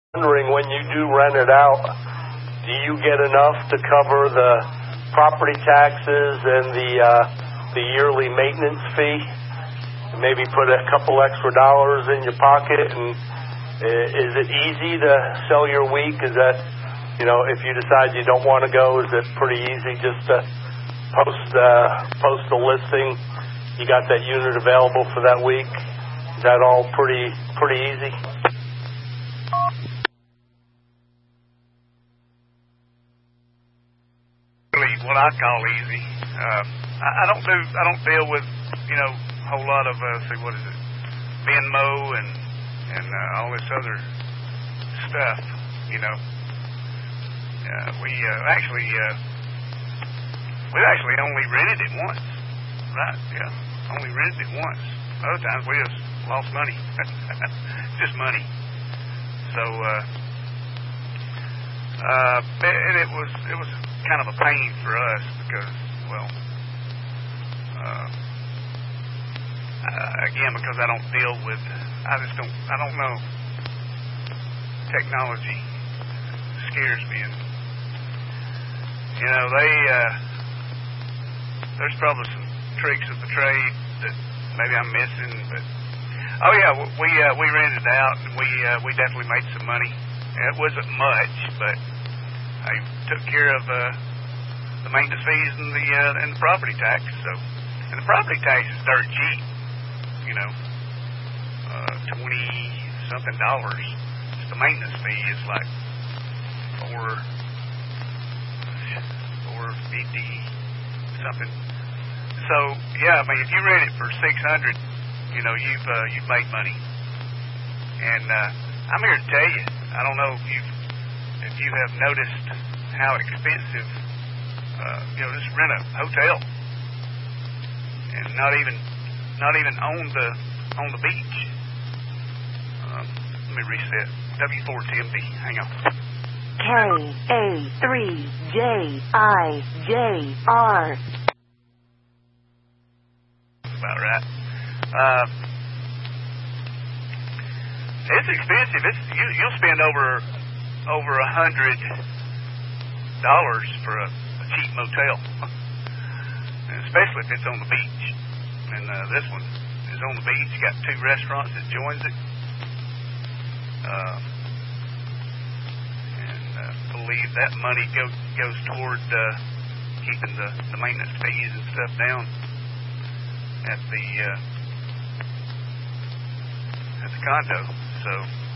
Wondering, when you do rent it out, do you get enough to cover the property taxes and the yearly maintenance fee? Maybe put a couple extra dollars in your pocket. And is it easy to sell your week? Is that, if you decide you don't want to go, is it pretty easy just to post a listing? You got that unit available for that week? Is that all pretty easy? What I call easy. I don't deal with a whole lot of Venmo and all this other stuff. We actually only rented it once, right? Yeah, only rented it once. Other times we just lost money, just money. So and it was kind of a pain for us because, again, because I don't deal with, I don't know. Technology scares me, and there's probably some tricks of the trade that maybe I'm missing, but we rented it out, and we definitely made some money. It wasn't much, but I took care of the maintenance fees and the property tax. And the property tax is dirt cheap, $20-something. Just the maintenance fee is like $450 something. So yeah, I mean, if you rent it for $600, you've made money. And I'm here to tell you, I don't know if you have noticed how expensive, just rent a hotel, and not even on the beach. Let me reset. W4TMD. Hang on. KA3JIJR. About right. It's expensive. You'll spend over $100 for a cheap motel, and especially if it's on the beach. And this one is on the beach. Got 2 restaurants that joins it. And I believe that money goes toward keeping the maintenance fees and stuff down at the condo. So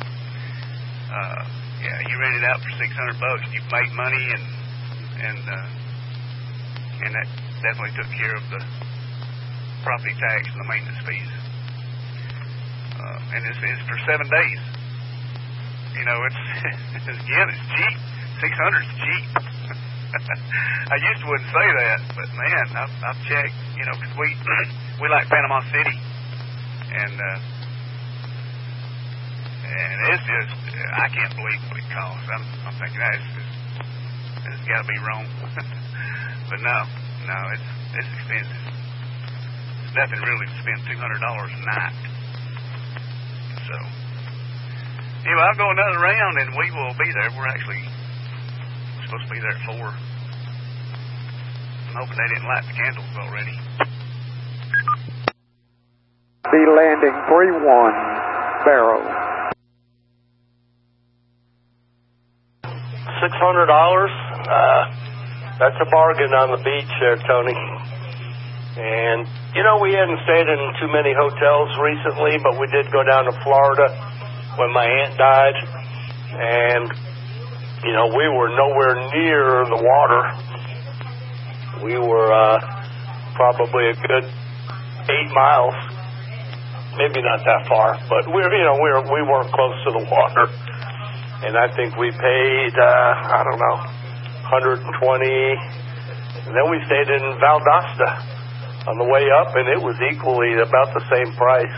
you rent it out for $600. You've made money, and that definitely took care of the property tax and the maintenance fees. And it's for 7 days. It's cheap. $600 is cheap. I wouldn't say that, but man, I've checked. Because we like Panama City, and it's just, I can't believe what it costs. I'm thinking it's got to be wrong. But no, it's expensive. It's nothing really to spend $200 a night. So anyway, I'll go another round, and we will be there. We're supposed to be there at 4. I'm hoping they didn't light the candles already. Be landing 3-1 Barrow. $600. That's a bargain on the beach there, Tony. And we hadn't stayed in too many hotels recently, but we did go down to Florida when my aunt died, and we were nowhere near the water. We were probably a good 8 miles, maybe not that far, but we weren't close to the water. And I think we paid, $120. And then we stayed in Valdosta on the way up, and it was equally about the same price.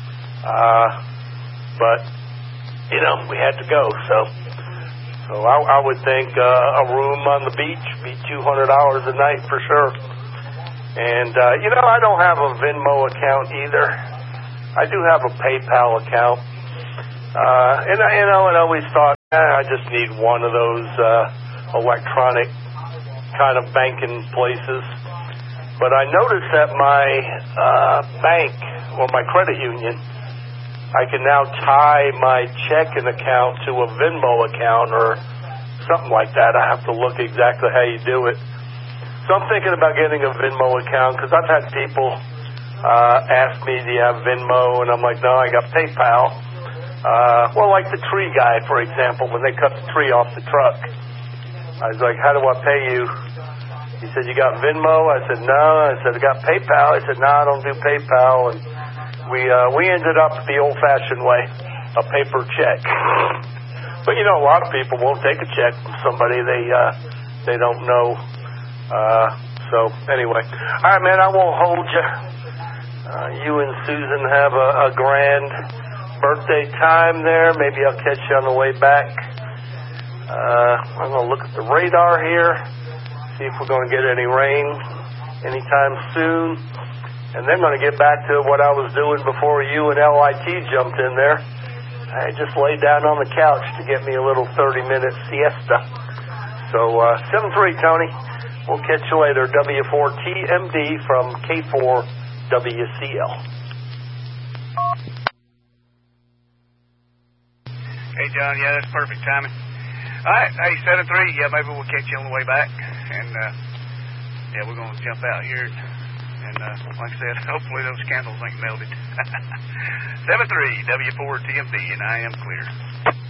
But, we had to go. So I would think a room on the beach be $200 a night for sure. And, I don't have a Venmo account either. I do have a PayPal account. And I always thought, I just need one of those electronic kind of banking places. But I noticed that my bank, or my credit union, I can now tie my checking account to a Venmo account or something like that. I have to look exactly how you do it. So I'm thinking about getting a Venmo account because I've had people ask me, do you have Venmo? And I'm like, no, I got PayPal. Well, like the tree guy, for example, when they cut the tree off the truck. I was like, how do I pay you? He said, you got Venmo? I said, no. I said, I got PayPal. He said, no, I don't do PayPal. And we ended up the old-fashioned way, a paper check. But, you know, a lot of people won't take a check from somebody they don't know. So, anyway. All right, man, I won't hold you. You and Susan have a grand birthday time there. Maybe I'll catch you on the way back. I'm going to look at the radar here, see if we're going to get any rain anytime soon. And then going to get back to what I was doing before you and LIT jumped in there. I just laid down on the couch to get me a little 30-minute siesta. So, 7-3, Tony. We'll catch you later. W4TMD from K4WCL. Hey, John, yeah, that's perfect timing. All right, hey, 7-3, yeah, maybe we'll catch you on the way back. And, yeah, we're going to jump out here. And, like I said, hopefully those candles ain't melted. 7-3, W4TMD, and I am clear.